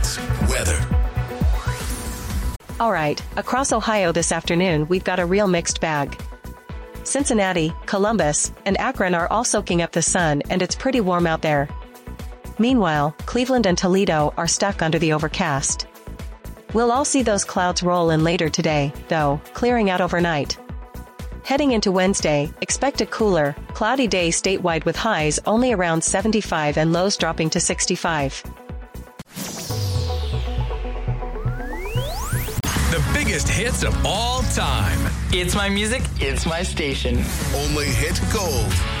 Hits weather. All right, across Ohio this afternoon, we've got a real mixed bag. Cincinnati, Columbus, and Akron are all soaking up the sun, and it's pretty warm out there. Meanwhile, Cleveland and Toledo are stuck under the overcast. We'll all see those clouds roll in later today, though, clearing out overnight. Heading into Wednesday, expect a cooler, cloudy day statewide with highs only around 75 and lows dropping to 65. The biggest hits of all time. It's my music, it's my station. Only hit gold.